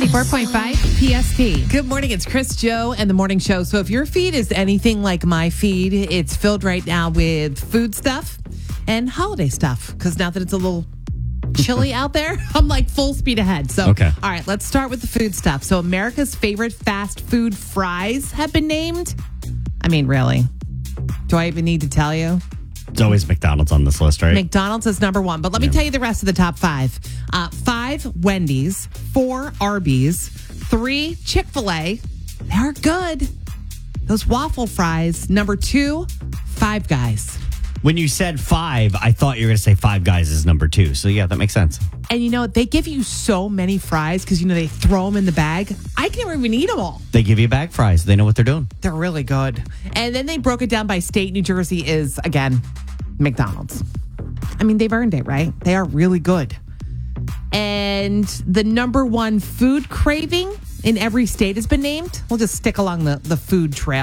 94.5 PST. Good morning. It's Chris, Joe, and the morning show. So if your feed is anything like my feed, it's filled right now with food stuff and holiday stuff. Because now that it's a little chilly out there, I'm like full speed ahead. So, Okay. All right, let's start with the food stuff. So America's favorite fast food fries have been named. I mean, really? Do I even need to tell you? It's always McDonald's on this list, right? McDonald's is number one, but let me tell you the rest of the top five. 5, Wendy's. 4, Arby's. 3, Chick-fil-A. They're good. Those waffle fries. Number 2, Five Guys. When you said 5, I thought you were going to say Five Guys is number 2. So, yeah, that makes sense. And you know, they give you so many fries because, you know, they throw them in the bag. I can't even eat them all. They give you bag fries. They know what they're doing. They're really good. And then they broke it down by state. New Jersey is, again, McDonald's. I mean, they've earned it, right? They are really good. And the number one food craving in every state has been named. We'll just stick along the food trail.